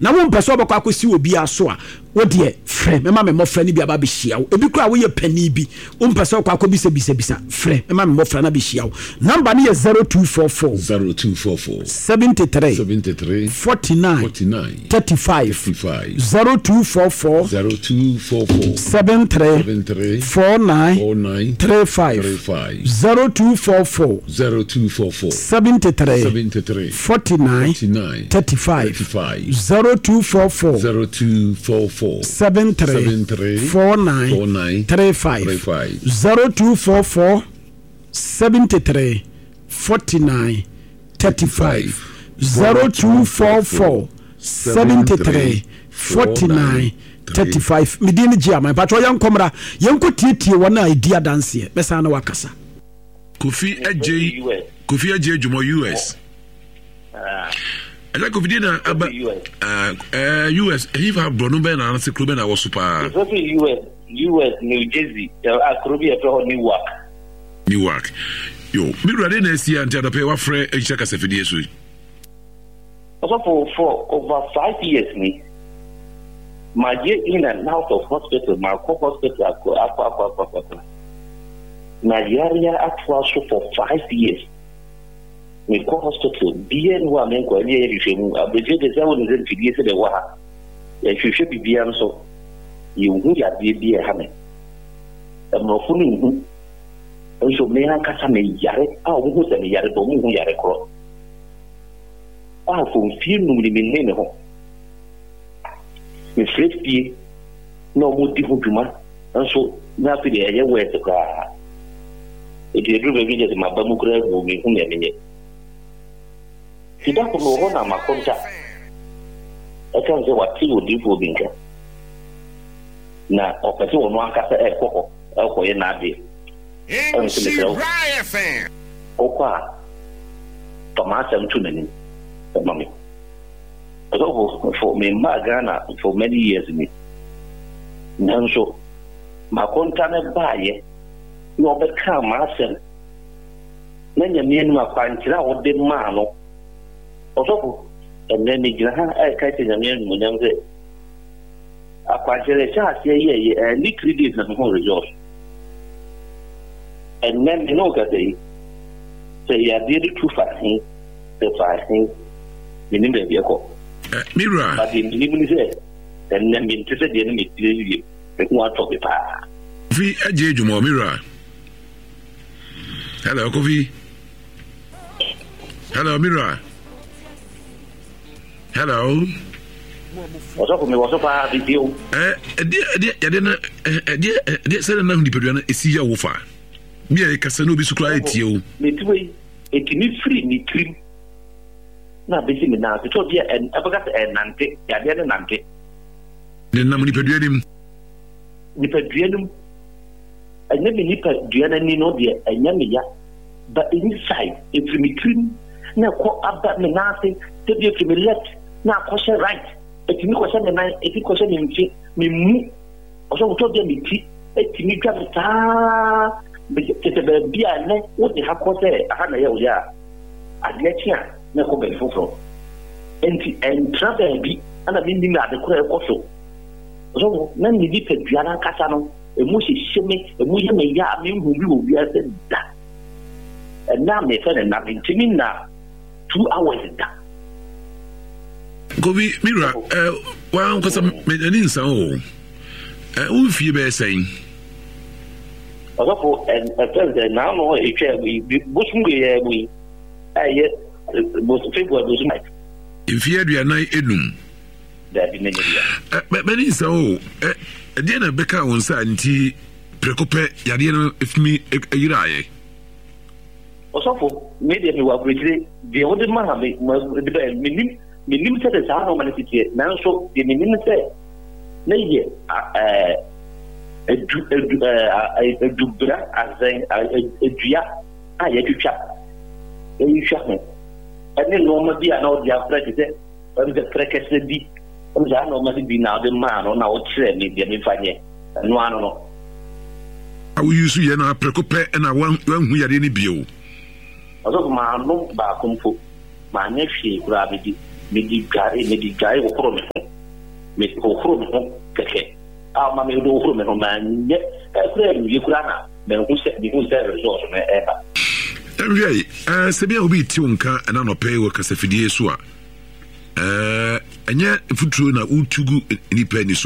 na wo mpeso obakwa akosi obi aso a wo de frɛ mema me mofra ni bi aba be hia wo ebi kura wo ye pani bi wo mpeso okwa akobisa bisa frɛ mema me mofra na be hia wo number ni 0244 73 49 35 0244 73 49 35 0244 73 49 35 0244 73 49 35 0244 73 49 35 0244 73 49 35 midini jama patro yankomra yanko tietie wona idea dance besa na wakasa Kofi AJ Jumo US Ela Kofi na aba US if have Bruno Ben and se club na wo super US New Jersey akrobi e to Newark yo mi rade na esi ante da pe wa frɛ echa kasafidie so also for over 5 years me my year in and out of hospital my hospital akwa Nigeria actually for 5 years me go hospital bien wa men ko ali rifemu abeje de zawo ne fidie se de wa ha ya hwehwe bibia nso yehu ya bibia ha me amrofo no hu nso me ankasa me yare wo hu se me yare do mu hu yare kro fo fie no ni me ne ho me frefie no mo di ho duma nso na fi de ye we te ka e de dru be je ma ba mu kra go me hu ne menye sida ko no na makonta aka nze wati odi fo binka na opese wono ankasa ko ye na ade okwa tomata mtunani mami for me Ghana for many years me nanso makonta ne baaye no be kam asem na nyame nu akwankyira wo de ma no osofo enne ni gina ha ka te nyame nu nyamze akwankyira cha ase ye ni 3 days na ho result and then you know that they say ya did it too fast the fasting meaning the vehicle Mira but in even say and then me to say the enemy you want to be pa vi AJ Jumo Mira hello Kofi hello Mira hello what's up me what's up video dia say na ndipadua na esi ya wo fa me kasa no bi sukura etie o metwe etimi free ni trim na besi me na to dia en abaga nante ya dia ne nante ne na nipadua nim anya me nipadua na ni no dia anya me ya but inside etimi trim na ko aba me na ase te bi etimi left na ko she right etimi ko she me na etimi ko she me mfi me mu oso to dia me ti etimi dwa ta Kete bia ne wo de hakose aha na ye wo ya adetia na ko be foforo enti entra bi ana bi ndi ade kora e koso so na ni di pe bia na kasa no emu hihime emu ye me ya me hu bi wo bia se da na me fe na ntimi na 2 hours da Gobi Mira wa nkosa me ni nsan o wo fie be sen also and now no we busumge we aye February was night if you aduana enum that be many many so dey na beka won sa nti prekope yade no ifmi ayiraye also media me wa brigade the old man me minim say the sa no man city now so the minim say na ye dubra azan edua ayetwa eyihwa ene no ma bia na odi afra te o de prekese di o ja no ma di na de ma no na o kire ni de me fanye no ano no awu yusu ye na prekope na wan hu yade ni bio ozo ma no ba komfo ma nya hwie kura bi di me guy wo pro me me ko me keke ma me do pro me no man ye e kura na me ko se resource me eba se bia obi ti wonka na no pay wo kasafidie so a anya futuro na utugu nipa ni so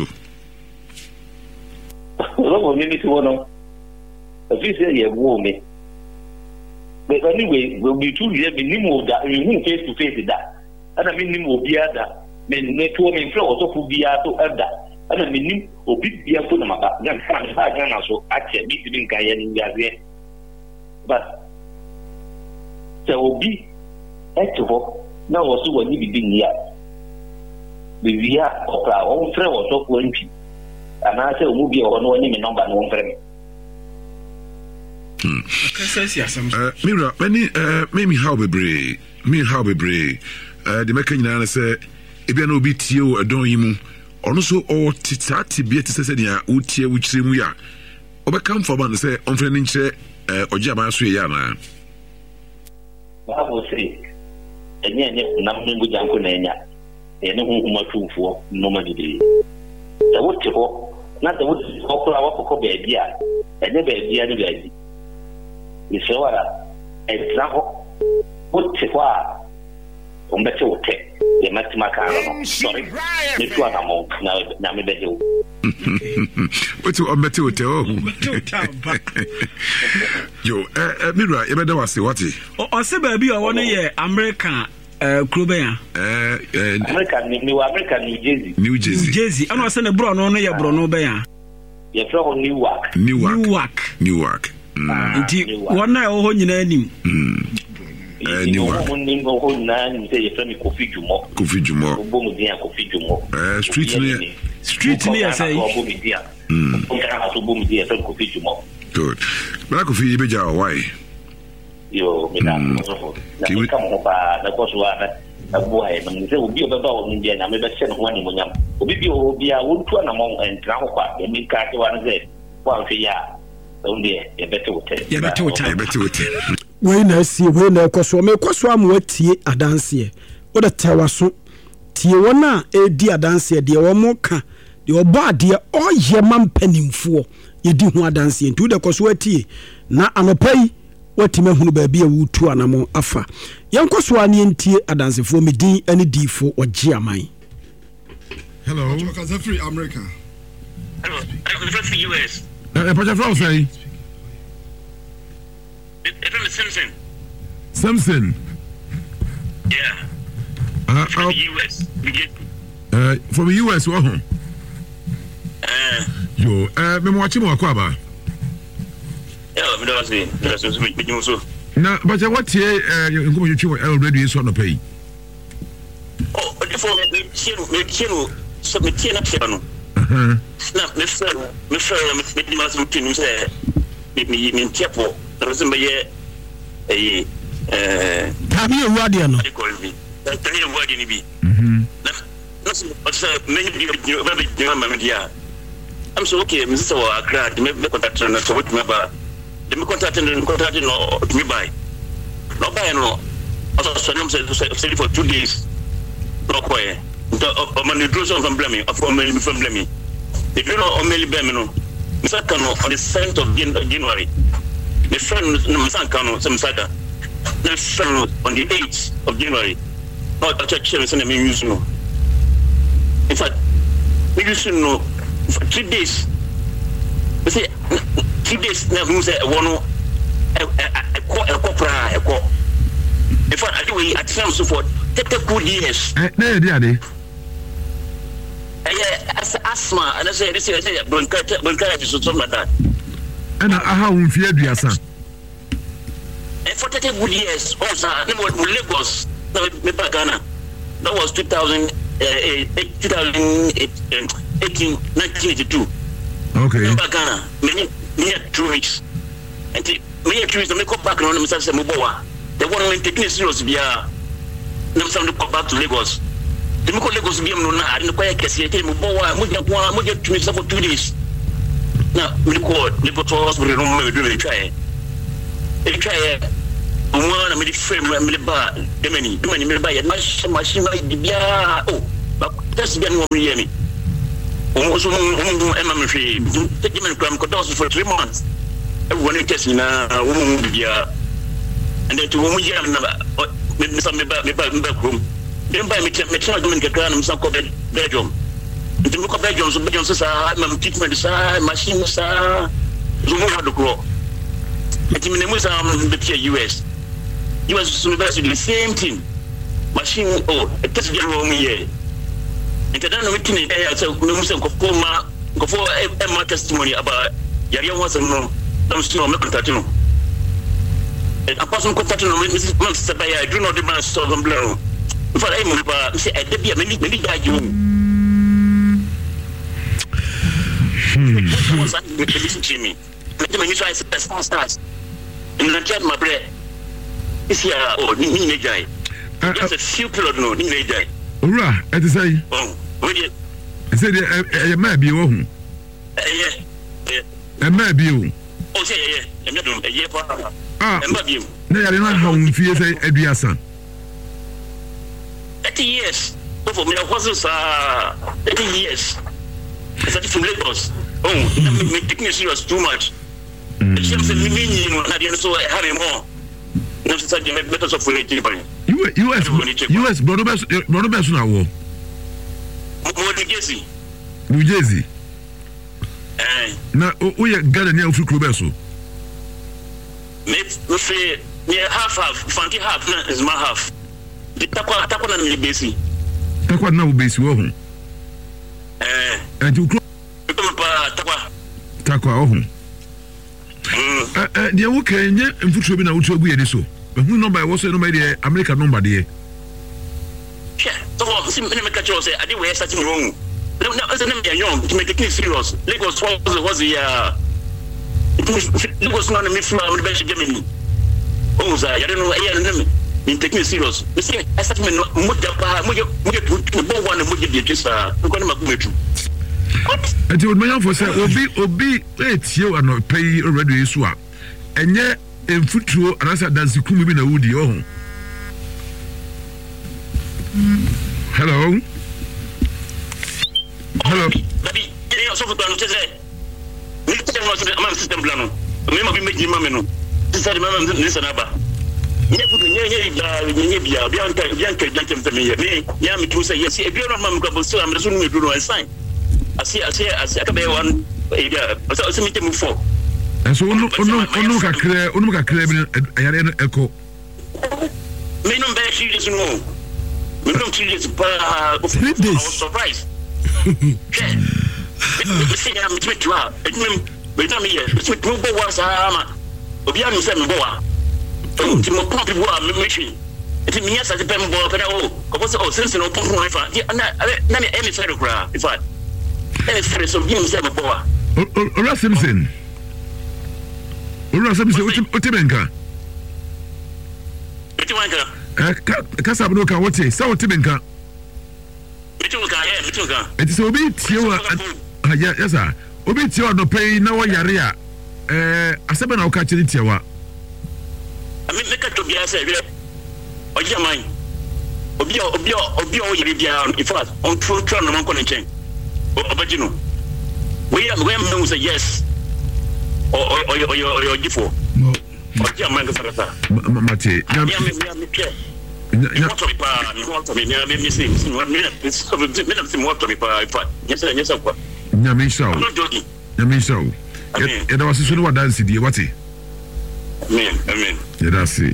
no me ni to no if say ye wo me but anyway we be too here me ni mo da we hu face to face da ana me ni mo bia da me ne to me flow so fu bia to ada ana me ni obi bia to na maka gan fa na so ache bi ti bin kan ye ni ya ze but so obi eto na wo so wani bi bin ya bi ya okra o fre wo so ko nti ana se omu bi o no wani me number no fre me Mira, many how bebre the making na say ebia no bi tie o adon yi mu ono so o titati bi eti se dia o tie wo kire mu ya obekam for ban say on fre ni kire oji aba so ya na Bible say enye na mmengu janko na enya ene hunhuma tumfuo no ma dide da wote ho na da wote ho kora wakoko baabi a enye baabi a ne baabi ni sewara example wote ho a ombete wote de matima ka no sorry ne tu ana mo na me beje wo wote ombete wote o yo Mira e beda wase wati o se baabi a wona ye America Kluben American New Jersey ano se ne bro no ye bro no be ya ye fro Newark nti wona e ho nyina anim Newark ni ngo ho na ni se ye fro mi Kofi Jumo bo mu dia Kofi Jumo street ni ya say bo mu dia o so bo mu dia fro Kofi Jumo good bla Kofi ye beja why yo me da so na kamo ba na ko so na boy na me se obi obeba o ndia na me be se no wani mo nyam obi a wontu na mo entra ho kwa e mi ka ti wa na se wa fe ya onde e bete wote we na sie we na ekoso me ekoso am watie adanse o da tawaso tie wona e di adanse de wo mo ka de obo ade o ye mampanimfo ye di ho adanse ntu de ekoso watie na anopai watime hunu baabi a wutu anamo afa yankoso ani ntie adansefo medin ani difo oje aman hello because free America hello free US Pacha from say Simpson yeah from US from US wo ho yo me mo achi mo akwa yeah, me do say, na but what here you twi already so no pay oh before me kino so me tia na piano na me di mas routine say me tiapo na so me ye tabi ewade no tabi ewade ni bi na so me di ma dia I'm so okay me so Accra me contact na so what me ba me contact no to me buy no buy no also no say for 2 days no quiet o man do so from blame from blame if you know o me blame no me say can on the 7th of January the friend no me say can no some sada the friend on the 8th of January no check me say me use no in fact me use no for 3 days we say 3 days na who say one a in fact I do at some so for 30 years na dey ade asthma and I say this is bronchitis so something like that and aha un fi aduasa for 30 good years also Lagos me Ghana that was 1982 okay Ghana me 2 weeks and me 2 weeks me come back no me say me bowa the one when taking serious bia na me say me come back to Lagos the me go Lagos bia no na ari no kwaya kese te me bowa mo je 2 weeks for 2 days na me go Lagos hospital no me do me try umwana me frame me ba demani me ba ya machine bia ba test bien mo yemi so me fi take me from kotos for 3 months everyone test na bia and then to wo yam na me some me ba room dem ba me try do me kakra na so ko bedroom nti me ko bedroom so sa ma treatment sa machine sa zo mo do ko nti me nemu sa be US University the same thing machine test get wrong here nti dan no me tini so me say ko ma testimony about yari won some no am still me contact no a person contact no me say by I do not demand so some blow for I mo ba say e dey me da you what's that with the Jimmy me try start in the chat my bread is here ni jai just a few period no ni jai ora e dey say we say e ma bi wo hu e ma bi o o say e me do e fa e ma bi na yare na ha un fie say aduasa 30 years for me was 30 years it's a from Lagos me taking serious too much it's just me na dey so have more no say the better of for US brother best na wo New Jersey na o ye Ghana ni afri kro beso me say near half fanti half na is my half the takwa na me besi takwa na wo besi wo hu anti kro takwa wo hu dia wo kan nye mfuturo bi na wo tuagu ye de so hu number wo so number de America number de so see me catch you say I did we starting wrong no as name young to make it serious Lagos was the Lagos no me from the bench Germany I don't know I name in taking serious you see I start me mo to bo one mo de just ko na makumetu ati would my for say obi etie ano pay already so a enye emfutuo anasa dance kum bi na wudi oh hello baby you so for to say ni tell me am system plan me ma bi meji ma me no say ma ni sana ba nye bia bia anta me ya me to say yes e bi no ma me ko so am so no do no sign asi akabe one so me tell for so onu kakre bi ayare no eko me no be serious no me no serious pa I was surprised see I'm me to her me tell me yes me to go was ama obi anu say me bo wa ti mo pump bo am me hwe ti me yasa te pem bo kada ko so since no pump no fa na me any fair kra in fact it's fresh so give me say me bo wa Ora Simpson Otibenka kasa bno ka wote sa Otibenka Mituka it is obi tiewa yes sir obi tiewa no pay na wo yare a asebe na wo ka chiri tiewa me ka to bia say we ojaman obi o yare bia in fact on true no man ko nchen obagino we am say yes or gifo no ojaman ka sarata mate ya da wasu sunu wa dance die wate amen ya da si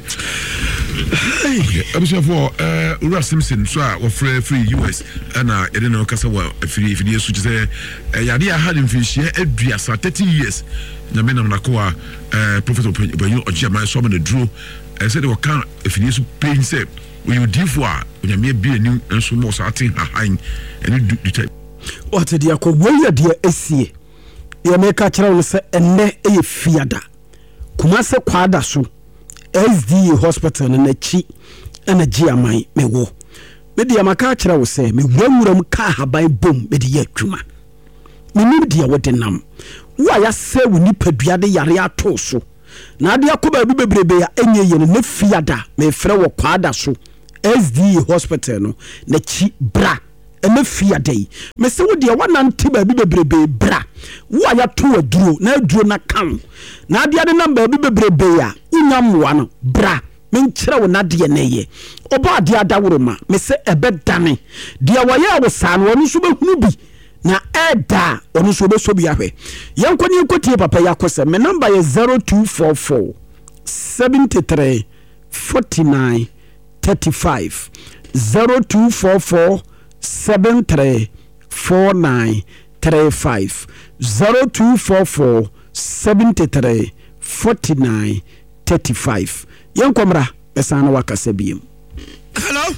abusafo Ura Simpson so a free US ana ya no kasa wa free su say ya dia had mfishie aduasa 30 years na me na nakoa Professor Obanyo Ojiama so na duro said we can free su pain say we you difo a onyame bia ni enso mo so atin hahan ene du what dia ko woya dia esie ya meka kira wo se enne eye fiada kuma se kwada so SDA hospital na chi ena giaman mewo me dia maka kira wo se me wuram ka haban bom me dia adwuma me nim dia wodenam wo ya se wo nipadua de yare ato so na ade akoba bi bebrebe ya enye ye no ne fiada me frɛ wo kwada so SDA hospital no na chi bra eme fiada yi me se wo de wanante ba bi bebrebe bra wo aya to aduro na aduro na kan na ade ade number bi bebrebe ya unyamwa no bra menkyerɛ wo na de ne ye oba ade adawroma me se ebe dane de waye wo sa no no so behunu bi na eda ono so be so bi ahwe yenkoni enkotie papa yakose me number ye 0244 73 49 35 0244 73 49 35 0244 73 49 35 yenkomra besana wakase biem. Hello.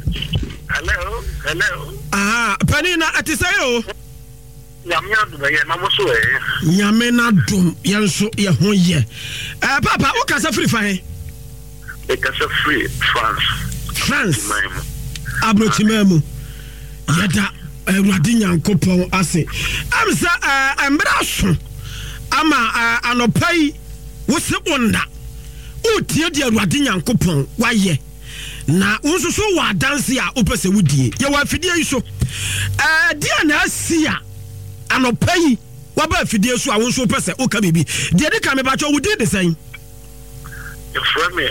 Penina atisayo. Nyame na dum yenso ye ho ye. Papa o kasa free fan. E kasa free France. Abrochimemu. Yada Awurade Nyankopɔn ase. Amsa embraso. Ama anopai wo se onda. O tie di Awurade Nyankopɔn waye. Na unsusu wa dansi a opese wudie ye wa fidie yi so dia na asia anopai wa ba fidie so a unsusu pese o ka bibi de ka me ba cho wudie de san e frame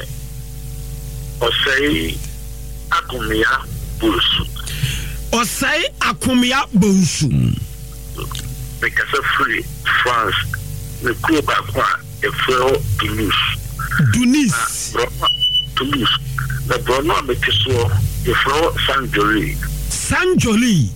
osei akumia bonsu because of free France le club a quoi e frère Tunis the Bruno Bekiso, the floor Sanjoli.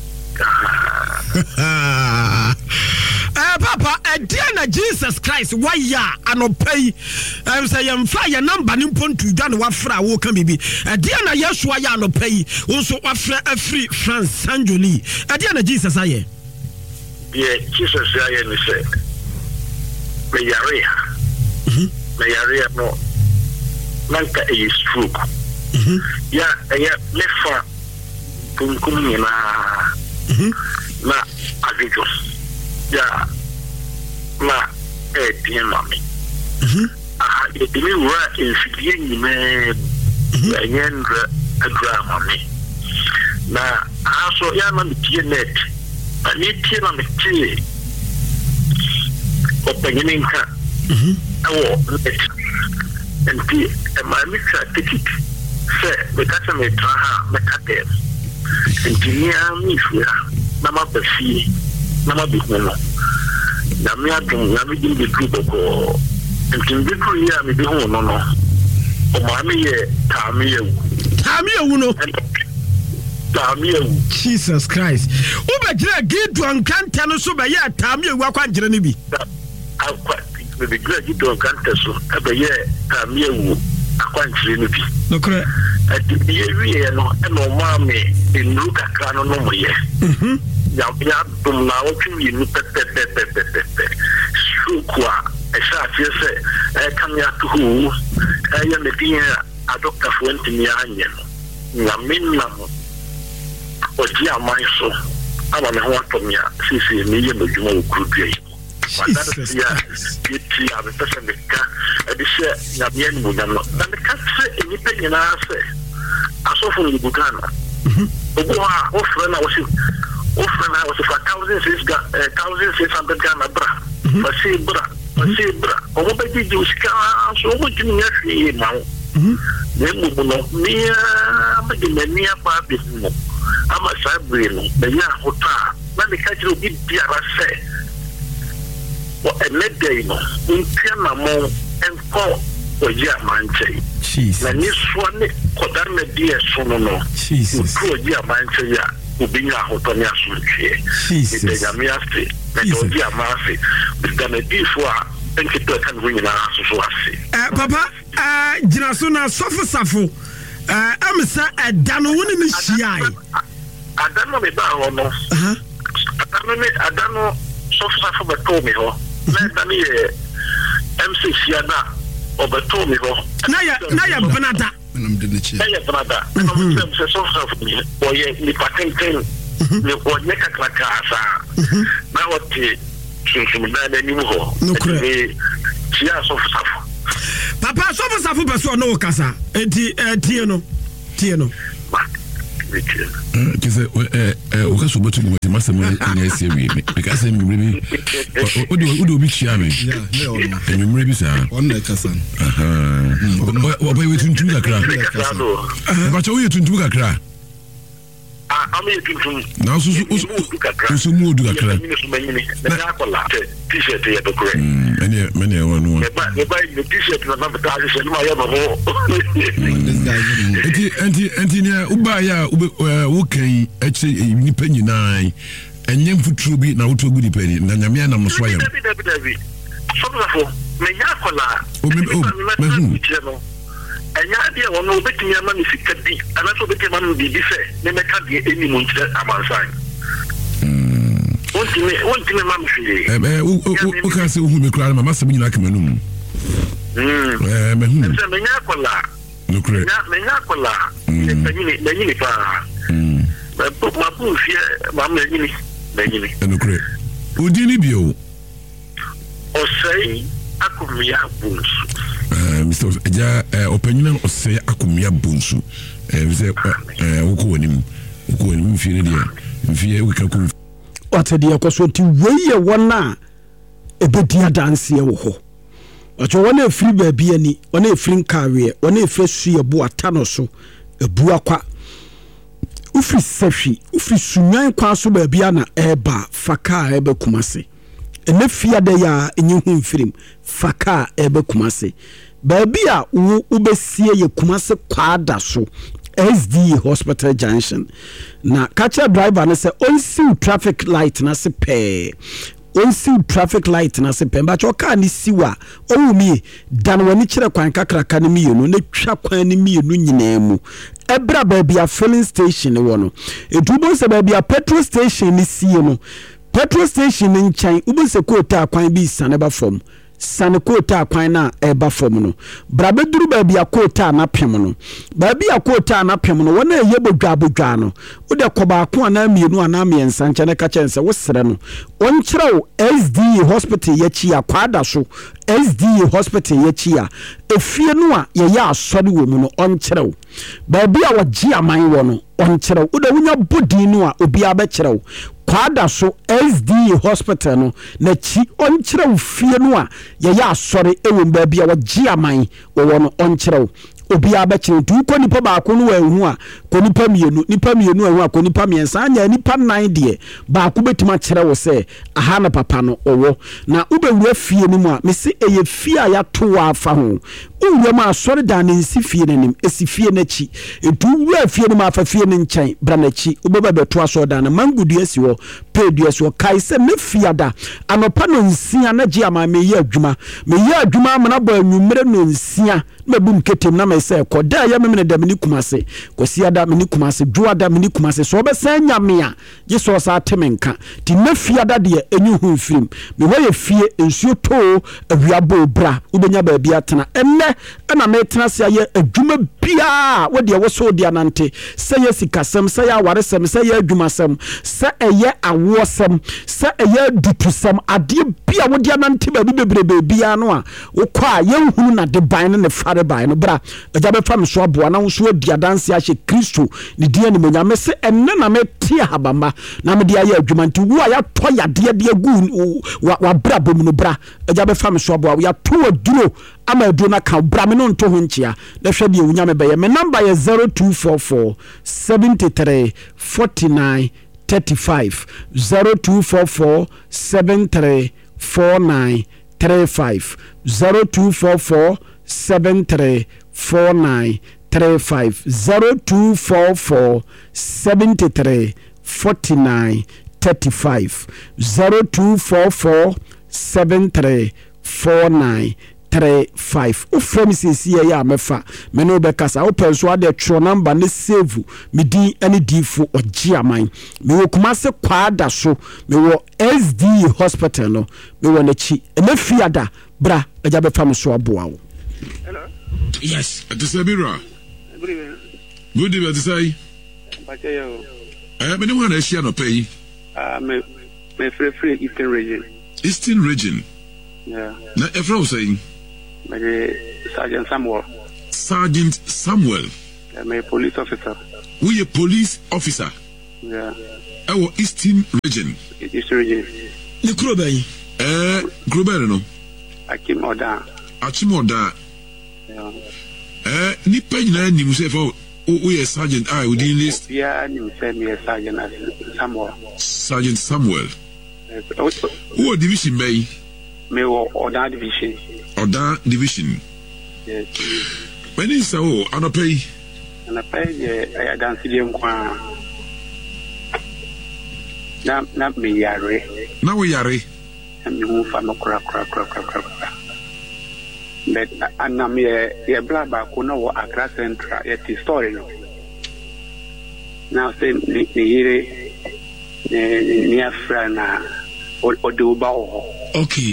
Papa, a dear Jesus Christ, why ya, and no pay. I say, I'm fire number nippon to done what fra will come be. A dear Yeshua, ya no pay, also offer a free France Sanjoli. A dear Jesus, I am. Dear Jesus, I am said, Mayaria, no. Nanka a stroke. Ya lefa kumkumina na agijos. Ya na mami. Yetimi wa infidie nyime yendra agra mami. Na aso ya na mitie net. Ani tie na mitie. Openyeninka. Awo net. And my mixer ticket say the catcher may try the cadet. And Tinia Mifia, Nama Befi, Nama Bigmano. Namiatum, Namidin the group of go. And Timbicru ya may be home, no. O Mammy, Tamia Uno. Tamia, Jesus Christ. Uber get one can't tell us over yet, Tamia, what can't you be? I'll quite. The great you don't so every year, Tamia, a quantity. No, correct. At the year, no, mammy in Luca Cano no year. Yam now to Shukwa, a shot, yes, I come here to who I am the dear a doctor for 20 years. Yamin, or dear my soul. I want to want from me, Sissy, a million of you could be. Jesus Christ. The person the car, and the share Yabian Mugano. And the cat said anything in our say. I saw from the Bugana. Offering I was 1,600 Ghana bra. For say bra. Or what did you scar? So much in your now. Then near Maginania Babis. I'm a Sabrino, the Yahota. Let me catch you with say. A midday, Untianamo and call or Yamanche. Jesus. And this one, Kodana dear Sonono. Jesus. Poor Yamanche, who being a Hotonia Sunche. Jesus. The Yamiasti, the Yamasi, with the before, and keep the can win an answer to us. Papa, Jinasuna Safo. I'm sir, I don't know when in I don't know about I don't know. Safo beto me ho na me MC Fiana obeto me ho na ya Benada I'm say Safo me boye ni patenten ni boye kakaka asa na wote sunsun na ni ho chia so safo papa so safo person no kasa enti tie no kise o ka so botu mo ti masem na ese wi because me mrebi o bi chia me me mrebi sa on na kasa o ba wetuntum kakra ba cho wetuntum kakra ami tuntum na so mu odu kakra na akola t-shirt ya to correct many one ba the t-shirt na ta se ma ya no enti ne uba ya wo kan eche nipa nyinaa enye mfuturu bi na woto gu nipa ni na nyame na mso ayem so me ya akola enya dia wono betimi ama ni sikadi ana so betimi ama bi bi fe ne meka de eni mo ntire amansan wonti me mam hwe o ka se hu me kra mama se nyina ka manum me hu se me nya kola no kre me nya kola ne nyini pa ma pu fie ma me nyini no kre odi ni bio o sei akumia bunsu Mr. Ja opinion o say akumia bunsu we woko wanim mfie ne mfie we ka ku otede yakoso ti weye wona ebedia dance ye wo ho ocho wona efiri baabi ani wona efiri nkawe wona efiri suye bo atano so ebu akwa ufiri sehwi ufiri sunyan kwa so baabi ana eba faka ebe kumase ene fia de ya enye hu mfirim faka ebe kumase baabi a wo besie ye kumase kwada so SD Hospital Junction na catcher driver na se onsi traffic light na se pe onsi traffic light na se pe ba choka ni siwa owumi dan wani kire kwan kakraka ni mienu na twa kwan ni mienu nyinaamu ebra baabi a filling station wo no edubo se baabi a petrol station ni sie no petrol station in chan ubu se kota kwan bi sane ba fom sane kota kwan na eba fom no brabeduru baabi akota na pem no baabi akota na pem no wona yebodwa no ode koba ko na mienu ana miensa nche ne ka chense wo sere no onkyerɛw SD hospital yachi akwada so SD hospital yachi a efie no a ye ya asɔre wo mu no onkyerɛw baabi a wagye aman wo no onkyerɛw ode wonya bodi no a obi abɛkyerɛw kwada so SD hospital no na chi onkyerɛw fie no a ye ya asɔre ewo baabi a wagye aman wo no onkyerɛw obi abɛkyerɛw tu ko nipa ba ko no wa hu a ko nipa mienu ahu a ko nipa miensa anya nipa 9 de ba ko betuma kyerɛw sɛ aha na papa no owo na ubewura fie no mu a me se eye fie a ya to wa afa ho uwura ma asɔre dan ne nsi fie nanim esi fie n'achi etu wura fie no ma afa fie ne nkyɛn bra n'achi ubeba beto asɔre dan na mangudu esi wo pedu esi wo kai sɛ me fie da anopa no nsia na gye ama me yɛ adwuma amana bɔ anwumere no nsia na bum ketem na me sɛ koda ya me da me ni kumase kosia da me ni kumase dwoa da me ni kumase so obɛsɛ nyame a gye so sa temenka ti me fie da de enyu hu mfirim me wo ye fie ensuo to awiabo bra ubenya ba bia tena enne na me tena se aye adwuma bia wo de wo so de anante sɛ ye sikasɛm sɛ ya waresɛm sɛ ye adwumasɛm sɛ eye awosɛm sɛ eye dutusɛm ade bia wo de anante ba bebrebe bia no a wo kwa ye hunu na de ban ne fare ban no bra agya be fam so aboa na wo so di adanse ahye Kristo ne dia ne menya me se enne na me tie habamba na me dia ye adwuma nti wo a ya to yade de gu wa bra bom no bra agya be fam so aboa ya to aduro ama aduro na ka bra me no nto ho nchia na hwe de wonya me be ye me number ye 0244 73 49 35 0244 73 49 35 0244 73 49 35 0244 73 49 35 0244 73 49 35 ufrem sisi ya mefa me no be kasa open so ade tro number ne save me din ani difo ogie aman me wo kumase kwada so me wo SD hospital no me wo na chi na fiada bra aja be fam so aboa wo. Hello. Yes, Atisabira. Good evening, Atisai. Me no want to no pay. Me free Eastern region. Eastern region. Yeah. Na efra say. Sergeant Samuel. Sergeant Samuel. I'm a police officer. We a police officer. Yeah. Our Eastern region. Eastern region. Ni kuro bɛyi. Global no. Achimoda. Yeah. Nipa nyina nim say for we a sergeant within list. Yeah, you say me a Sergeant Samuel. Sergeant Samuel. Who division bay? Me Oda division. Oda division. Yes. When is so anopay? And I pay I dance him kwa. Not me yare. Now we are. And you move from a crack. But I'm a blabber who know what Accra Central yet is story. Now say the near Frana or the Ubao. Okay.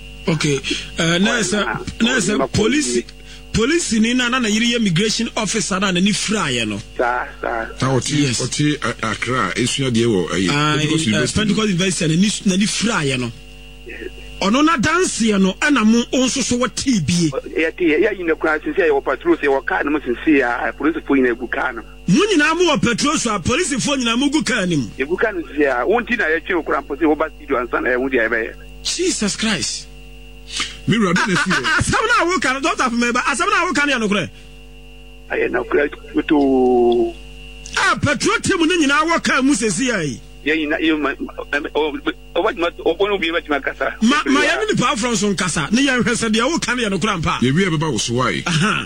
Nurse, police in na yiri immigration officer na ni fry no. Sir. Yes. Accra esu de wo Pentecost University na ni fry no. Ono na dance no na mo onso so what bie. Yeah, you know class say your patrol say your car no mo see police for in ebuka no. Mu nyina mo patrol so police for nyina mo gu car nim. Ebuka no say wonti na ye twe okran pose wo ba studio ansa na e hu dia be. Jesus Christ. Mirror dey see. Asabna wo kan don't have me ba asabna wo kan ya no kure. Aye no kure to patrol team no nyina wo car mu sesi ai. Yeah, you what not open be much Macassa. My enemy power from some Cassa. Near said the old candy and a grandpa. You ever was why?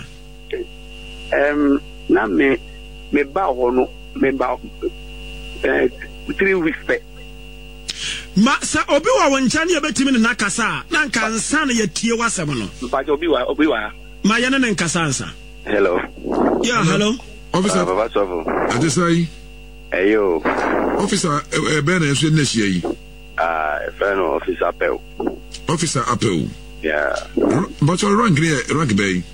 Now me bow no me bow 3 weeks back. Masa Obiwa when Chani betimin na Cassa, Nankan San yet Tia Wasamono. But Obiwa. My Yanan and Cassansa. Hello. Yeah, hello. Officer, I just say. Ayo. Officer Ben is in this year. Friend Officer Appel. Officer Appel. Yeah. But your rank bay.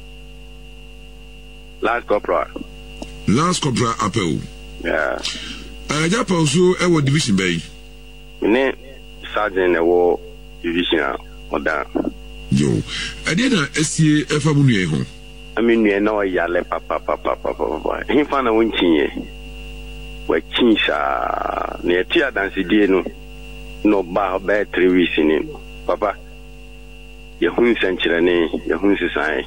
Last Corporal Appel. Yeah. Japan so our division bay. Ne Sergeant Ewo Division or that. Yo. I didn't see a family home. I mean, you know, Yale Papa. He found a winching. We chinsha near tia dance no bar bad 3 weeks in him. Papa, your hun century, your hun sign.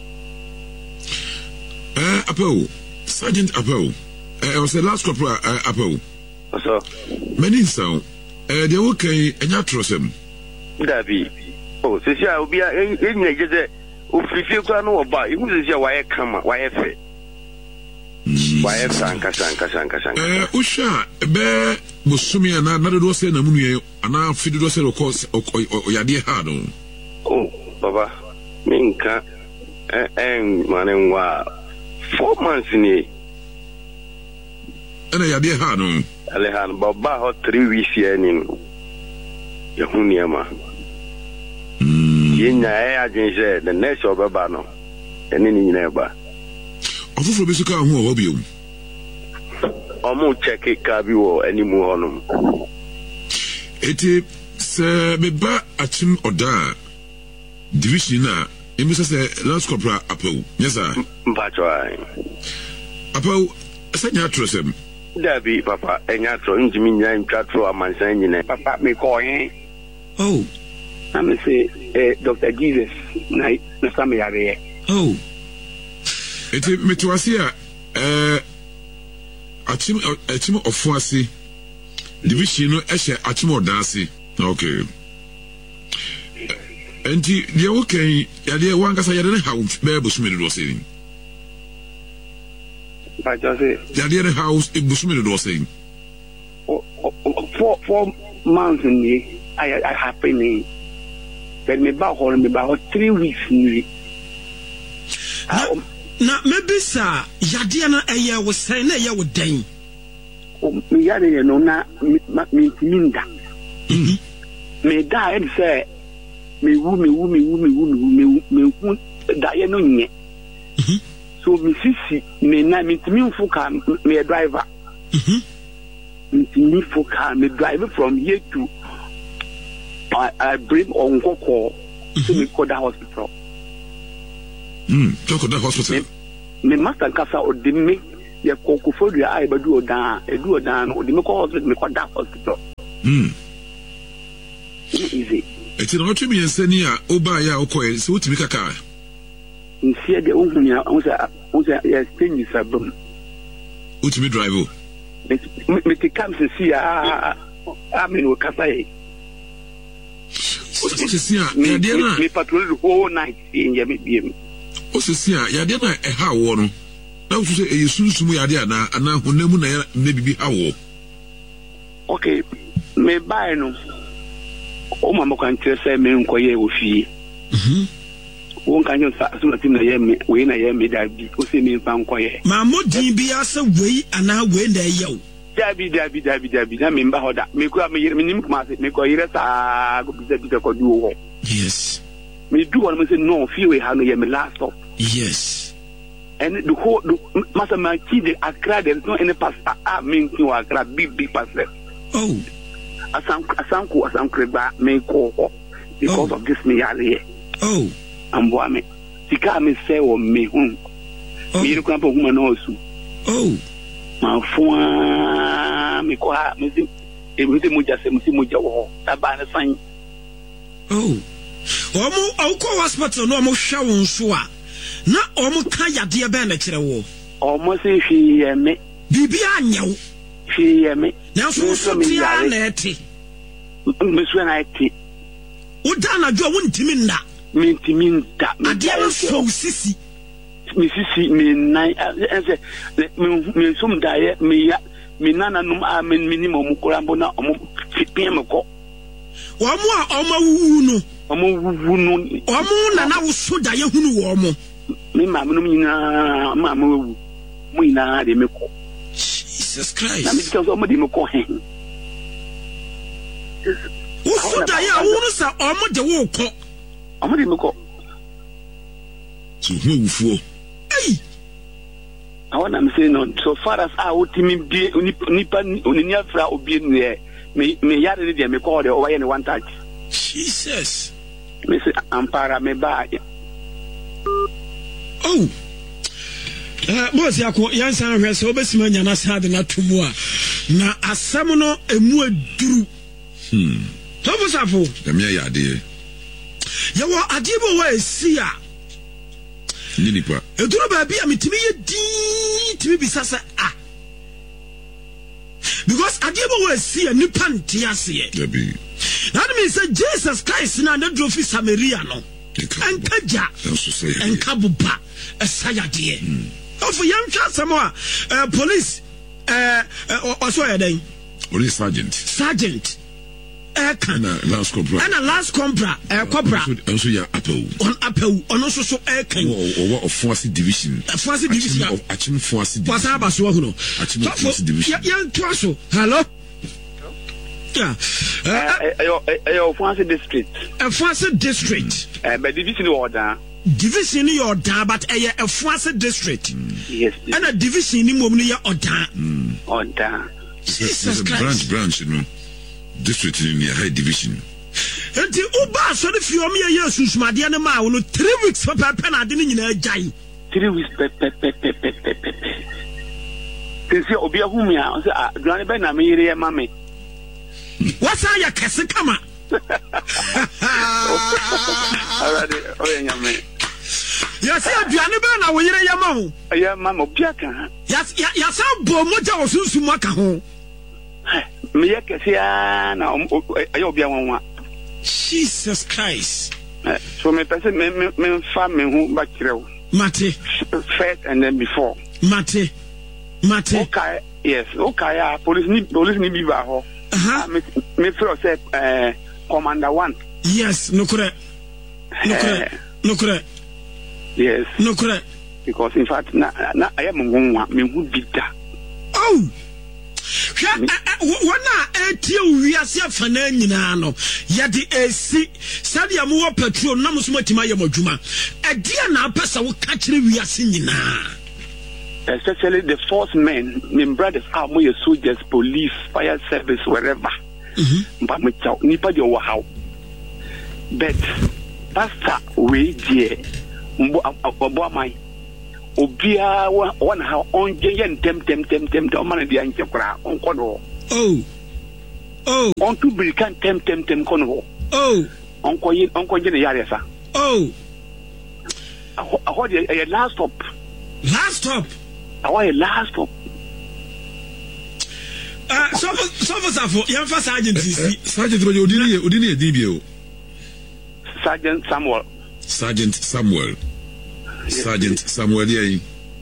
Appel, Sergeant Appel. I was the last corporal Appel. So, many sound. They okay, and you trust him. That be. Oh, since I will be in the feel to know about you, who is your wire come, wire fit. Why sanka. Usha be busumi na do say na munu ana fidu do say of course oyade hard on. Oh, baba. Minka manenwa 4 months ni. Ana yade hard on. Alehan baba ho 3 weeks here ni. Ya huniama. Yenya agency the next baba no. Eni ni nyina Ofufro besuka hu obiom. Omo check ka bi wo animu honum. Eti se meba achim oda division na emisa se last corporal Appel. Yes sir. Mpacho ai. Appel asanya trosem. Dabi papa enya tro njimi nya ntwatro amansan nyine. Papa me ko yen. Oh. I'm say Dr. Jesus na some yare. Oh. Eti metuasia achim ofuasi division no ehye achim odanse. Okay. Enti dia okay ya dia wankasa ya ne house be busumi do saying. But just say ya dia house e busumi do saying. 4 months in the I happening. But me ba 3 weeks ni. Na maybe sa yade na eye wo sai na eye wo dan. Me yade no na me minda. Me da e say me wu da ye no nye. So me sisi me na me timi mfuka me driver. Me timi mfuka me drive from here to I bring on Coco to me call the hospital. Talk of the hospital. Me master Casa or the me the Coco for the eye, but do a down, or the Miko hospital, me call that hospital. Easy. It's not to be a senior, Obaya, Okoy, so to be a car. In see the Unia, was a thing is a boom. Which me drive. Me comes to see, I mean, what can I What's this here? Me patrol the whole night in Yami. What's this here? Yadena, a how one. Now to say a soon to me, Adiana, and now who never maybe how. Okay, me buy no. Oh, Mamma can tell say me inquire with you. One can just soon as in the Yemi, when I am me that be, who see me found quiet. Mamma DB as a way and now when they yo. Dabby, I mean, Bahoda, make up me, make a go be the Yes. Me do one, say no, few how you me last stop. Yes. And the whole Master Marquis, I cried, there's no any pastor, I mean, you are big pastor. Oh. As some creba may call because of this me here. Oh. And boy, me, Sika me say or me, me look up a woman also. Oh. My phone, me call me see, everything muja se muja wo, tabana sign. Oh. Omo auko hospital no mo hwa won so a na omo ka yade be na kire wo. Omo se hwi me. Bibi anyew. Hwi me. Na so tia na eti. Me so na eti. Uda na jo wontimi nda. Me ntimi nda. Ade na so sisi. Me sisi me nai ense me sum dae me ya me nana num a me minimum korambo na omo piem ko. Omo a omo wuwu no. Omo wuwu no. Omo na na wo so dae hunu wo omo. Me ma no nyina ma ma wuwu. Mo nyina de me ko. Jesus Christ. Na me tell omo de me ko hen. Wo so dae a wo no sa omo de wo ko. Omo de me ko. So who wufuo? Hey. I want to say no. So far as I would be nipa oninia fra obi ne me yare de me call the over any one touch. Jesus. Me say ampara me ba. Oh. Boss yako yansan hwe so obesima nya na sade na tumu a na asam no emu aduru. Tobo safo. Dem ya ade. Yawo adibo wa esi a Ninipa. Eduro ba bia metimi ye din timi bisasa because adibo wa esi a nipa ntia ase. Dabi. That means that Jesus Christ na na drofi Samaria no. Enkaja. Enkabuba esayade. Of young Chasamoa police also ya den. Police sergeant. Sergeant. Last compra. And a last compra. Compra. Also ya apple. On apple. On also so aircan. Or of Force Division. Force Division. Of Achim Force Division. What's about so who? Achim Force Division. Young Twasso. Hello. Yeah. Force District. Force District. But division order. Division in your da, but a Force District. Yes. And a division in Mumia order. Order. Jesus Christ. Branch, you know. District in the high division. And the Uba so the few me years who's my dear ma 3 weeks for pen I didn't jai. 3 weeks They say Obia Humia, Granny Ben, I'm here, mammy. What's all your Cassicama? Yes, Granny Ben, I will hear your mom. I am Mamma Piaka. Yes, I'm Bomoja or Susumaka home. Me now Ayobia one. Jesus Christ. So me person me family who back here. Mate. First and then before. Mate. Okay, yes. Okay, police ni be ba ho. Me feel say Commander 1. Yes, no correct. Yes. No correct. Because in fact na I am me who did that. Oh. Wana etie wiase afana nyina no ye de esi sadia mo petrol na muso matima ye modwuma ade na apesa wo ka kire wiase nyina, especially the force men, my brothers are more soldiers, police, fire service, wherever. But me chow nipa de wo how but pastor we die mbo amai obia one how on yen tem man dia nche kra onko no on to be can tem kono onko yen yare sa how the last stop our last stop so yamfa sergeant sergeant odini edibio Sergeant Samuel yeah.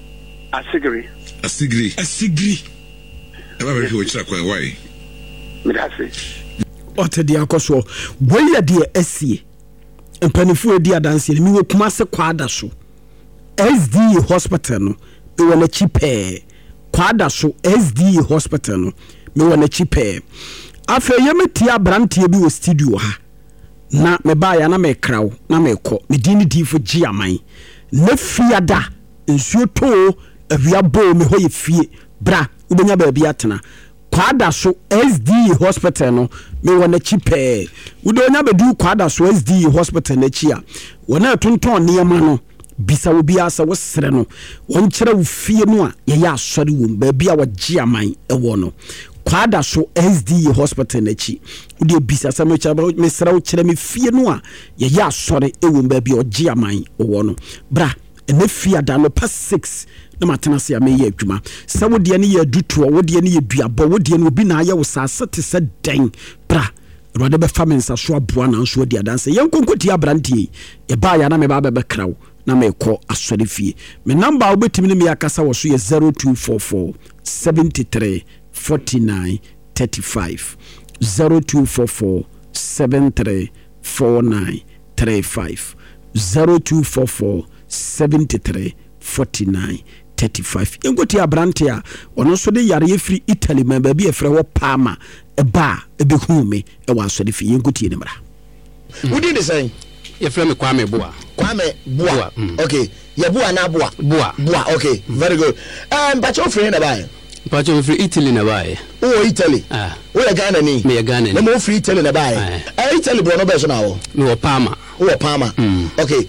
Asigri eba be ho chira kwan why me da se otedi akoso boya de asie mpanifu edi adanse mi wo kuma se kwada so SDA hospital no me wona chipe kwada so SDA hospital no me wona chipe afa yemeti abrantie bi wo studio ha na me ba ya na me kraw na me ko me dini difo giaman na fiada nsuo to awia bo me hoye fie bra ubenya ba bia tena kwada so SDA hospital no me wona chipe udonya bedu kwada so SDA hospital na chi a wona tonton niema no bisa wo bia sa wo sere no won kire wo fie no a ye ya asori wo ba bia wo giaman e wo no kwada so SDA hospital na chi udi bisa sa me chaba me sere wo kire me fie no a ye ya asori e wo ba bia wo giaman wo no bra ene fia da no pa 6 na matena se ame ye adwuma sa wo de ne ye duto wo de ne ye duabo wo de ne obi na aye wo sase te se den bra rode be famensa so aboa na nso de adanse yen konkoti abrantie e ba ya na me ba be krawo na me ko asore fie me number wo betimi ne me akasa wo so ye 0244 73 49 35 0244 73 49 35 0244 73 49 35 engoti abrante a ono so de yare yefri Italy man ba bi efre wo Parma eba ebehu me e wa so de fi engoti ne mra wudi de say yefre me Kwame Boa okay ye Boa na Boa okay very good mpacho free na bai mpacho free Italy na bai Italy o ya Ghana ni me ya Ghana na mo free Italy na bai Italy bro no be so na wo me wo Parma okay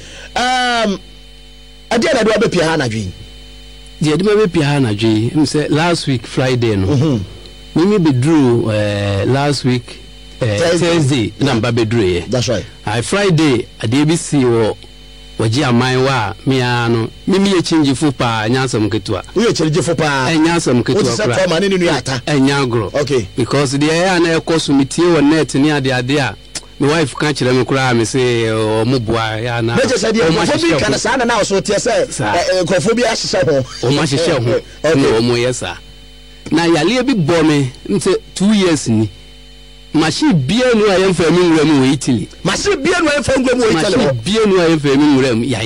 ade na do abepia ha na dwen je de abepia ha na dwen em say last week Friday no me be drew last week Thursday na mba be drew that's right Friday ade bi si wo waji aman wa me ano me ye change fu pa nyansam ketua we change fu pa nyansam ketua kra o ma ne nu ata nyagro okay because the air na ekosumitie wo net ni ade a my wife can't tell me cry me say o mubua ya na me just say o kana sa na so tie say kophobia hye ho o ma hye ho no mo yesa na yale bi bo me nse 2 years ni machi bia nu ayem fa mi nwura mu Italy machi bia nu ayem fa ngwa mu Italy machi bia nu ayem fa mi nwura mu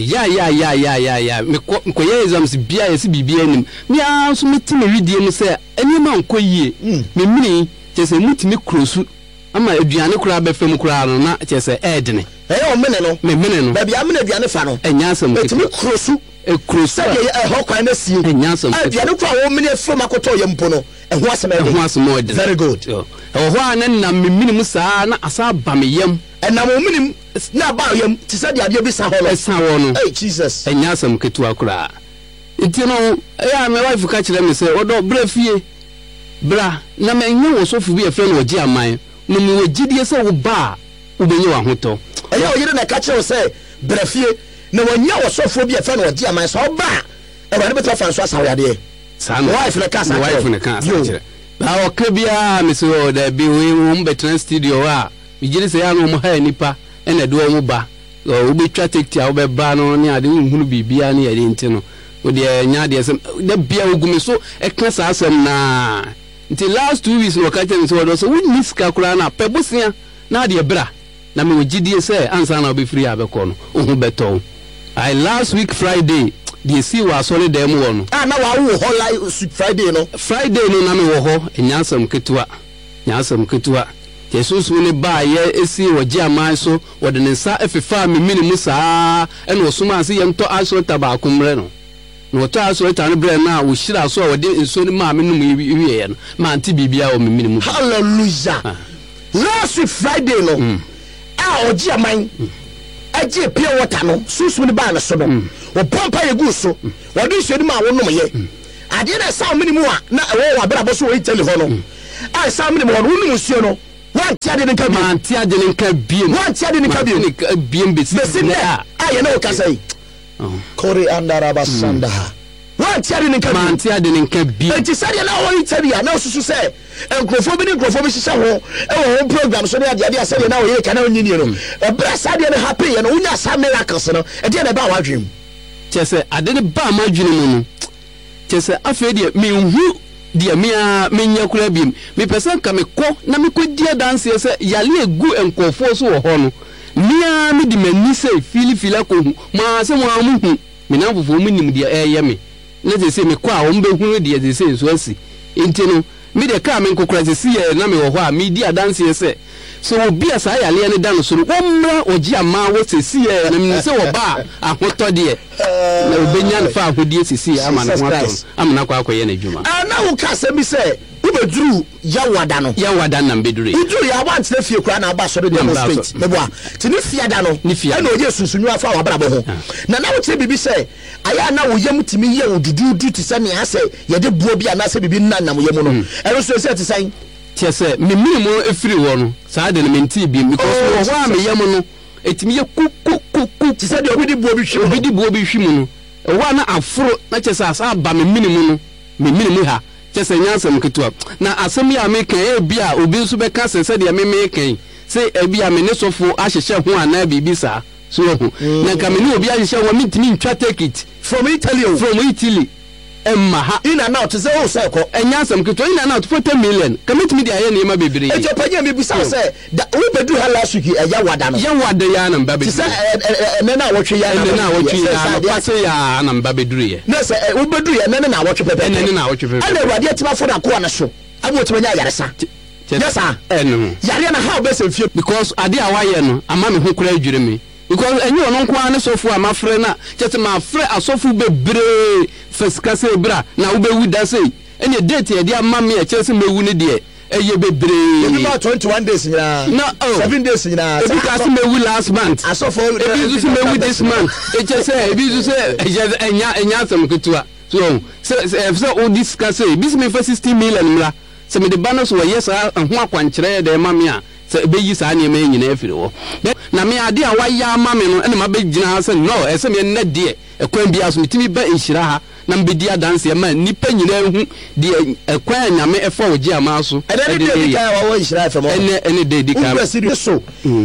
ya me ko ye exams bia yesi bibia nim me anso metime widie mu say eni ma nko yie me mini chese mutimi krosu ama aduane kura be fam kura no na chese edene o mene no baby amene aduane fa no enyasem etimi krosu e ho kwan na sie enyasem aduane kura wo mene fam akoto ye mpo no ho asem edene very good ho anan na mimini musa na asa bameyam na mo minim na ba yam ti se de ade bi sa ho no hey Jesus enyasem ketua kura itino ya me wife ka kire me se odo bra fie bra na menye wo sofu bi e fre no oji aman no me wagidie se wo ba ubenye wa hoto eyo yire na ka kire se bra fie na wanya wo sofu bi e fre no oji aman so ba e ba ne beto fa nso asawade sa no wife na ka sa kire ba o kebia me so da bi we mo betra studio a mi gire se ya no mo ha nipa ene do mo ba o be twa tekti a wo be ba no ne ade nhunu bibia ne yade ntino o de nya de sem da bia ogumi so e kan sa asem na until last 2 weeks no catch me so we miss kakura na pebosia na de bra na me wogidie say ansa na obi free abeko no ohu beto I last week Friday the see wa sorry dem wo no na wa wo ho like Friday no na me wo ho enyasam ketua Jesus we ne ba ye esi woji aman so wo de nsa efefa me mini musa e no suma ase ye nto aso tabakumre no no to aso ta ne bre na wo hira so wo de nso ni ma me no wiye no ma anti bibia wo me mini mu hallelujah last week Friday no oji aman aje pure water no susu ni ba na so no wo pompa ye gu so wo de hwedi ma wo nom ye ade na sa minimum a na wo wa bra bo so wo tell ho no a sa minimum wo num suo no wanti ade nka bi wanti ade nka biem besi na aye na o kasai kori andara basanda wanti ade nka biem enti sade na wo tabia na osusu se enkrofo bi hyehyɛ ho e wo program so na ade asade na wo ye kana onyini no e bra sade na happy ye no unya sa miracles no e de na ba wadwem chese ade ne ba madwene mu no chese afa de me hu dia menya kura biem me person ka me ko na me ko dia dance se yale egu enkofo so wo ho no mia me di mani se fili ko hu ma se mo amu hu me na fofo mu nim dia eye me na se me ko a wo mbe hu dia se so asi enti no me de ka me nkokura se ye na me wo ho a me dia dance se so obi asa yale ne dan so wo mra oji ama wo se ye na me se wo ba ahoto de na obenya na fa ahodie se ama na ho ato amna kwa akoye na adwuma na wo ka se bi se ubeduru yawada na mbedure uduru ya want na fie kura na aba so de demonstrate meboa ti ni fia da no na oye sunsunyu afa wa brabo ho na wo tire bibi se aya na wo yam timi ye odudu ti se ne ase ye de buo bi ana se bibi nna nam yam no ero so se ti san tiese me minimum efiri wo no saa de no menti bi because wo wa me yam no etimi ye kuku ti se de obi di buo bi hwi mu no wo na aforo na chese asa ba me minimum ha chese nyansam ketua na asem ya me kan e bia obi nso be ka se de me kan se e bia me ne sofo ahyehye ho ana bibi sa so ho na ka me ne obi ahyehye ho mitimi ntwa take it from Italy emma ha ina na to say o say ko enyansam ketua ina na to 40 million ka mitimi de aye ne ma bebere e je panya me busa say we bedu ha last week ya wada no ya wada ya na mba beduru say ene na wotwe ya na pase ya na mba beduru ye na say we bedu ya ene na wotwe pepe ene na wotwe pepe ene wade atima fo na ko na so abo timanya yaresa yes sir ene yare na how be say fie because ade a waye no ama me ho kura adwure me because enyi ono nko ane sofu ama frɛ na chete ma frɛ asofu bebre fesika se bra na wo be wu da sei ene date ye dia ma me e chese mewu ne de eye bebre ebi ma 21 days nyina no 7 days nyina ebi ka se mewu last month asofu ebi zu mewu this month e chese ebi zu se enya asem ketua so o discuss ebi se me fa 60 million mra se me de banos wo yes ho akwankyere de ma me a se be yi sa ne ma nyina afiri wo na me ade a waya ma me no ene ma be gina se no ese me ne de ekwan bia so mitimi ba enhyira ha na mbedi adanse ma nipa nyina hu de ekwan nyame efo ogi ama so ene de kai wa wo enhyira efo mo ene de kai so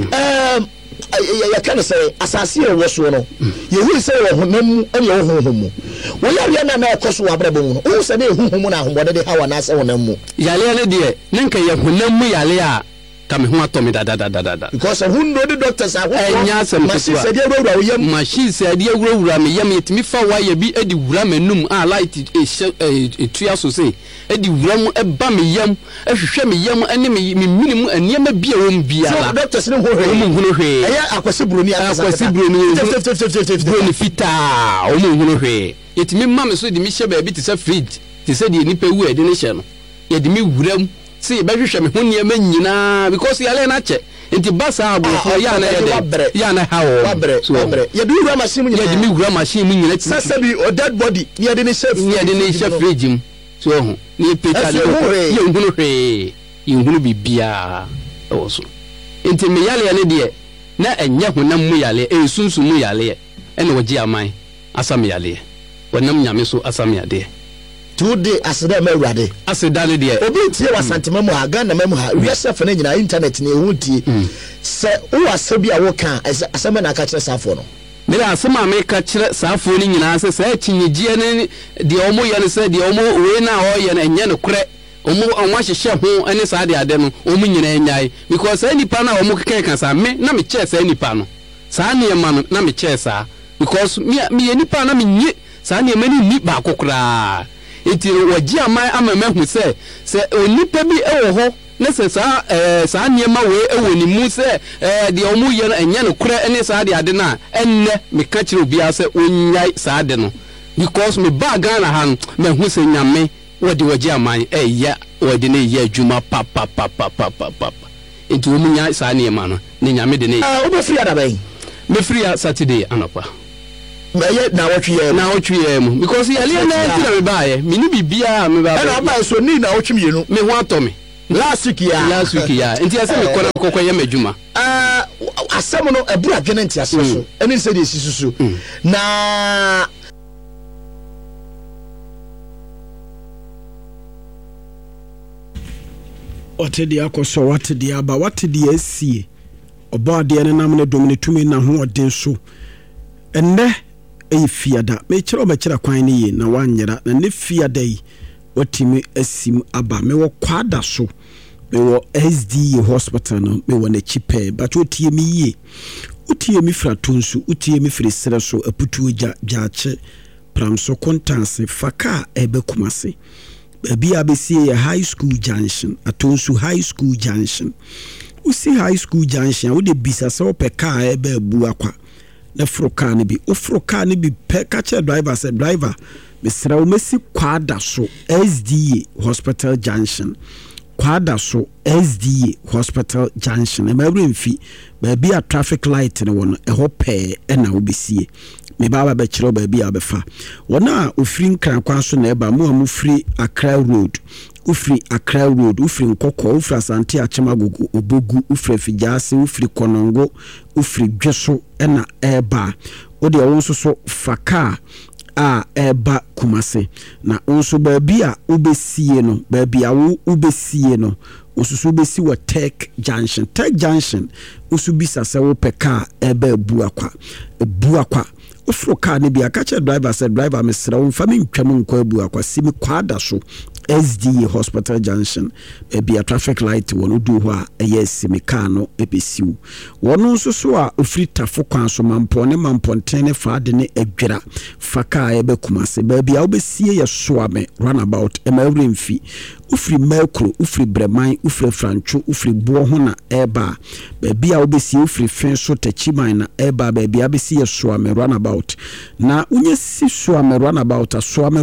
ya kan say asase e wo so no ye hu say wo honam ene wo honhom wo ya na ekoso wa brabo mu no wo se na ehunhum na ahombode de hawa na se honam mu yale ne de ne nka ye honam mu yale a kame ho atomi da because who know the doctors are enya sem machine said awura yam machine said awura me yam yetimi fa wa ya bi edi wura manum a light etua so say edi wura mu eba me yam ehwehwe me yam ene me minimum aniema bia wom bia la so doctors ne ho hwe eya akwase broni broni fita o mu hunu hwe yetimi ma me so di mi hye ba bi ti sa fridge ti sa di nipa wu edi ne hye no yedimi wura mu see behwehwe me ho niema nyina because yale na che enti basa abo ya na yede ya na hawo so ye do wura machine nyina ye de mi wura machine mu nyina sasa bi o dead body ye de ne chef regime so ho ni peka de ye nhunu hwe ye nhunu bibia o so enti me yale ne de na enya honam mu yale sunsun mu yale ene wogi aman asam yale wonam nyame so asam yade today aseda mawurade aseda le de obi tie wasantema mu aga na mamu ha wiase fa na nyina internet na ehu tie se wo asabi a wo kan asema na aka kire safo no mira asema me ka kire safo ni nyina se se kinyigie ne de omo ye ne se de omo we na o ye na enye ne kure omo hyehyɛ ho ene sa de ade no omo nyina enyai because any pa na omo keke kan sa me na me che sa any pa no sa ne ma no na me che sa because me any pa na me nyi sa ne ma ni ba kokora eti wagi aman amamehu se onipa bi ewo ho ne se sa niema we ewo ni mu se de omu ye no enye no kure ene sa de ade na enne me ka kire obi ase onyai sa ade no because me ba Ghana han me hu se nyame wodi wagi aman ya wodi ne ye adwuma pa nti wo munya saa ne ma no ne nyame de ne wo be free adabai me free Saturday anopa na wotwe ye mu because yale na ti na me baaye me ni bibia me ba na ba so ni na wotwe mienu me ho ato me last week ya nti ase me kora kokko ye madwuma asem no ebura dwene nti ase so eni se de sisusu na otedi akoso watedi aba watedi asie obade ne nam ne domine tumi na ho odin so enne fiada me kire me kire kwan ne yi na wanyera na ne fiada yi watimi asim aba me wo kwada so me wo SD hospital no me wo na chipe but otie mi yi otie mi fra tonsu otie mi fri sere so aputu jaache pramso kontanse faka ebe kumase baby abesi ya high school junction atonsu high school junction usi high school junction wo de bisa se opeka ebe bu akwa na froka ne bi ofroka ne bi pe kache driver se driver mesra wo mesi kwada so SDA hospital junction kwada so SDA hospital junction e mabre mfi baby a traffic light ne wono e ho pe e na wo besie me baba be kire baby a befa wona ofiri nkran kwa so na eba mu amufiri Accra road ufiri Accra road ufiri nkoko ufiri Asante Achemagogo obogu ufiri Fijase ufiri Konongo ufiri Dweso ena eba odi a wonso so faka a eba Kumase na onso baby a ubesie no baby a wo ubesie no osusu besi wa Tech Junction usubisa se wo peka eba ebu akwa ofro car ne bia kache driver said driver mesra wo fami ntwam nko abu akwa simi kwada so SDA hospital junction bia traffic light wono du ho a yes simi car no ebesiu wono nso so a ofri tafo kwan so mamponten ne fa de ne adwira faka ebe Kumase bia obesie ye so ame runabout emawre mfi ufri Melkro ufri Breman ufri Francho ufri Buo ho na eba bia obesie ufri Fenso Tachiman na eba bia besie so ame runabout na unye si so ame runabout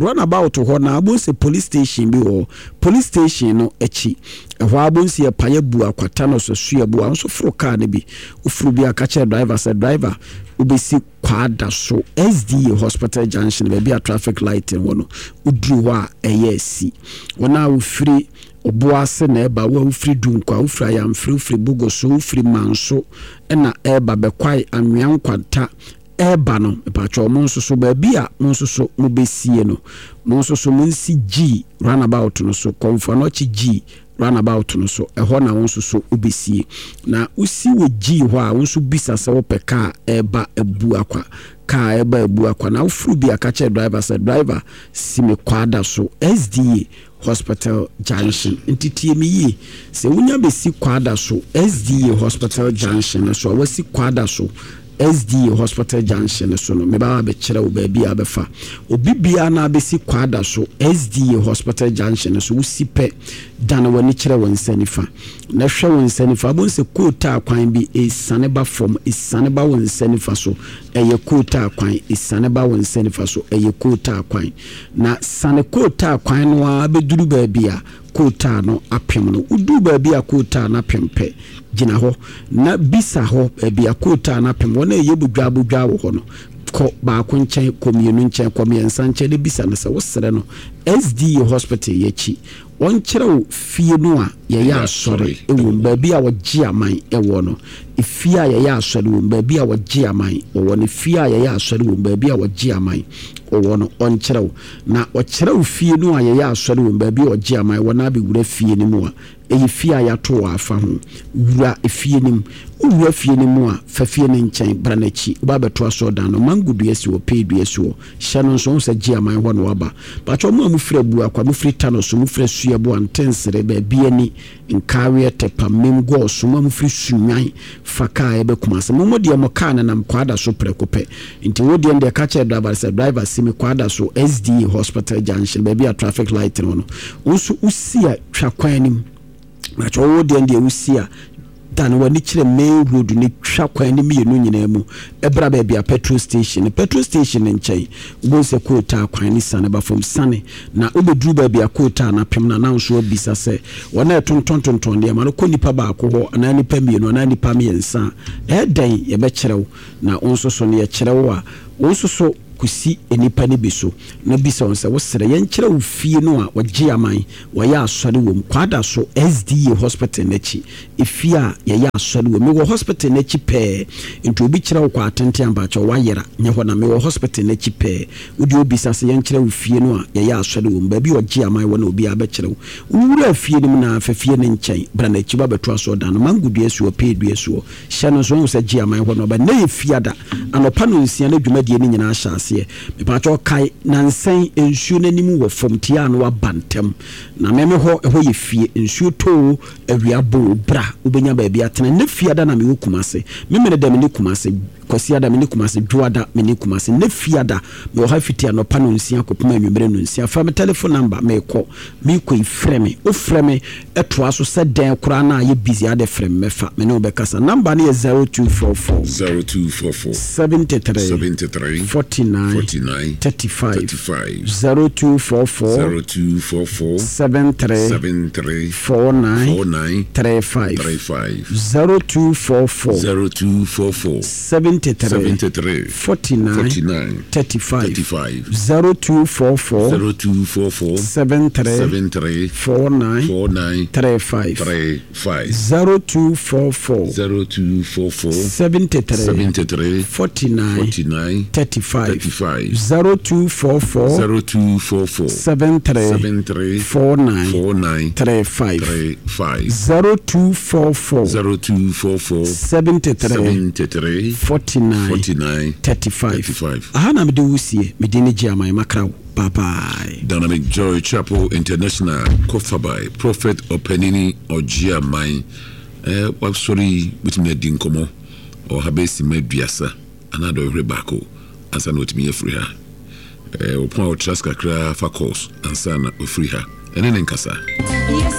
ho na abonse police station bi ho police station no echi ehwa abonse ye paye bu akwata no so sua bu anso fro car ne bi ufru bi akache driver said driver ubesi kwada so SDA hospital junction be a traffic light wono udru wa eyesi wona ufiri oboase na eba wa ufiri dunkwa ufiri ayamfiri ufiri bugoso ufiri manso ena eba bekwai anwan kwanta eba no epacho monso so ba bia monso so mubesie no monso so munsi G runabout no so konfanochi G runabout no so eho na wonso so obesie na usi wo G ho a wonso bisa se wo peka eba ebu akwa ka eba ebu akwa na ufuru bi akache driver said driver sime kwada so SDA hospital junction entitie mi yi se wunya besi kwada so SDA hospital junction so wasi kwada so SDA hospital junction so no me ba be kire wo ba bia befa obi bia na besi kwada so SDA hospital junction so usipe dan woni kire won sanifa na hwe won sanifa bon se kota kwan bi esaneba from esaneba won sanifa so eye kota kwan esaneba won sanifa so eye kota kwan na sane kota kwan no abeduru ba bia kota no apem no udu ba bia kota na pempe gina ho na bisa ho bia kota na pem wona eye budwa wo ho no ko ba ko nchen komienu nchen komiensa nchen de bisa na se wo sere no SDA hospital yechi won kire fie no a ye ya asore ewo ba bia wo gi aman ewo no fie a ye ya asore wo ba bia wo gi aman wo no fie a ye ya asore wo ba bia wo gi aman wo no on kire na o kire fie no a ye ya asore wo ba bia wo gi aman wo na be wura fie ni mu a eyi fie a ya to afa ho wura fie nim wura fie ni mu a fa fie ni nchen branachi ba beto aso dan no mangudu esi wo pedu esi wo hye no so se gi aman ho no waba ba cho mu amufre bu akwa mufre tano so mufre sua bu antensere ba bia ni nkawe tepa memgo so mufre sunwan faka ebe Kumase mo de mo ka na nam kwada so prekope nti wo de nde ka che driver simi kwada so SDA hospital junction ba bia traffic light no no usia twakwan nim na cho wo de usia enter no wani kire main road ni twa kwan ni mienu nyina mu ebra ba bia petrol station nkyɛn wo se quota kwan ni sane ba from sane na obedru ba bia quota na pem na nso obisa se wona etontontonton de ma no ko nipa ba ko ho na nipa mienu na nipa miensa dan ye be kyerɛw na onso so ne ye kyerɛw a onso so kusi enipa ne biso na bisa on se wo sere ye nkyerɛ wo fie no a wagye aman wɔyɛ asɔre wom kwada so SDA hospital nachi efie a ye asɔre wom me wo hospital nachi pɛ nti obi kyerɛ wo kwa atente amba kyɛ wayera nye hɔ na me wo hospital nachi pɛ wodi obi sa se ye nkyerɛ wo fie no a ye asɔre wom ba bi wagye aman wɔ na obi abɛkyerɛ wo wura fie nim na afafie ne nkyɛn bra na echi ba beto aso dan no mangudua suo pedua suo hyɛ no so wo se gye aman hɔ no ba na ye fie ada anopa no nsia na dwumadie ne nyina ahyase me pacho kai nansen ensuo nanim wo fom tia no wabantem na meme ho ye fie ensuo to awia bo bra ubenya ba bia tena ne fie da na me kumase meme ne da me ne kumase kwasi ada me ne kumase duada me ne kumase ne fie ada me ho fiti anopa no nsia kopema anwumere no nsia fa me telephone number me ko ifreme o freme etoa so se den kura na ye busy ade freme me fa me ne obekasa number ne 0244 73 49 35 0244 73 49 35 0244 73 49 35 0244 73 49 35 0244 73 49 35 0244 73 49 35 0244 73 49 35 ahana mede wusie mede ne gia mai makrawo bye bye. Dynamic Joy Chapel International Kofabai Prophet Openini Ojia Mai sorry between dinkomo or habesi meduasa another rebako ansa no timi free her upon our trust kakra fa course ansa na free her enen nkasa.